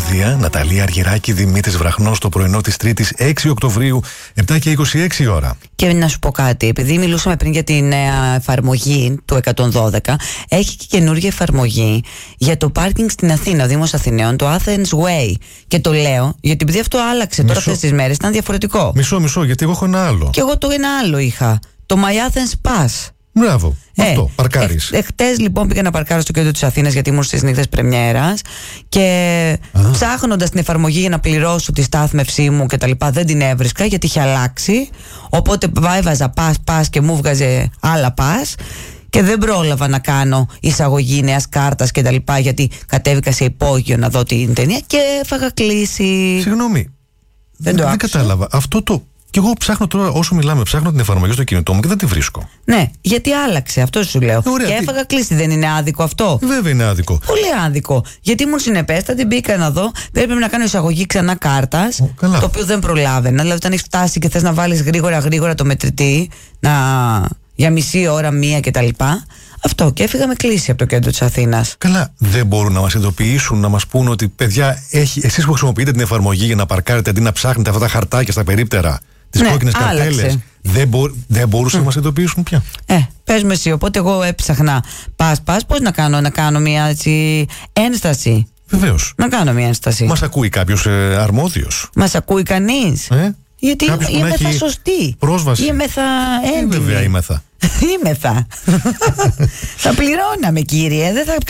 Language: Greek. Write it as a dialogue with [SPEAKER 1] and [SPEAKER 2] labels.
[SPEAKER 1] Δία, Ναταλία Αργυράκη, Δημήτρης Βραχνός, το πρωινό της Τρίτης 6 Οκτωβρίου, 7 και 26 ώρα.
[SPEAKER 2] Και να σου πω κάτι, επειδή μιλούσαμε πριν για τη νέα εφαρμογή του 112, έχει και καινούργια εφαρμογή για το πάρκινγκ στην Αθήνα, ο Δήμος Αθηναίων, το Athens Way. Και το λέω γιατί επειδή αυτό άλλαξε τώρα αυτές τις μέρες, ήταν διαφορετικό.
[SPEAKER 1] Μισό, γιατί εγώ έχω ένα άλλο.
[SPEAKER 2] Και εγώ το ένα άλλο είχα. Το My Athens Pass.
[SPEAKER 1] Μπράβο, αυτό, παρκάρεις.
[SPEAKER 2] Χτες λοιπόν πήγα να παρκάρω στο κέντρο της Αθήνας γιατί ήμουν στις νύχτες πρεμιέρας και ψάχνοντας την εφαρμογή για να πληρώσω τη στάθμευσή μου και τα λοιπά δεν την έβρισκα γιατί είχε αλλάξει, οπότε έβαζα pass και μου βγάζε άλλα pass και δεν πρόλαβα να κάνω εισαγωγή νέας κάρτας και τα λοιπά γιατί κατέβηκα σε υπόγειο να δω την ταινία και έφαγα κλίση.
[SPEAKER 1] Συγγνώμη,
[SPEAKER 2] δεν
[SPEAKER 1] κατάλαβα αυτό το. Και εγώ ψάχνω τώρα, όσο μιλάμε, ψάχνω την εφαρμογή στο κινητό μου και δεν τη βρίσκω.
[SPEAKER 2] Ναι, γιατί άλλαξε, αυτό σου λέω.
[SPEAKER 1] Ωραία,
[SPEAKER 2] και έφαγα κλίση, δεν είναι άδικο αυτό?
[SPEAKER 1] Βέβαια είναι άδικο.
[SPEAKER 2] Πολύ άδικο. Γιατί ήμουν συνεπέστατη, μπήκα να δω, πρέπει να κάνω εισαγωγή ξανά κάρτας. Το οποίο δεν προλάβαινα. Δηλαδή, όταν έχει φτάσει και θες να βάλεις γρήγορα το μετρητή, για μισή ώρα, μία κτλ. Αυτό, και έφυγα με κλίση από το κέντρο της Αθήνας.
[SPEAKER 1] Καλά, δεν μπορούν να μας ειδοποιήσουν, να μας πούν ότι παιδιά, εσείς που χρησιμοποιείτε την εφαρμογή για να παρκάρετε αντί να ψάχνετε αυτά τα χαρτάκια στα περίπτερα, τις κόκκινες καρτέλες, δεν μπορούσαν να μας ειδοποιήσουν πια.
[SPEAKER 2] Πες με εσύ, οπότε εγώ έψαχνα πας, πώς να κάνω μια έτσι ένσταση.
[SPEAKER 1] Βεβαίως.
[SPEAKER 2] Να κάνω μια ένσταση.
[SPEAKER 1] Μας ακούει κάποιος αρμόδιος?
[SPEAKER 2] Μας ακούει κανείς? Γιατί είμαι θα σωστή.
[SPEAKER 1] Πρόσβαση.
[SPEAKER 2] Είμαι θα έντιμη.
[SPEAKER 1] Βέβαια είμαι θα.
[SPEAKER 2] Θα πληρώναμε, κύριε, δεν θα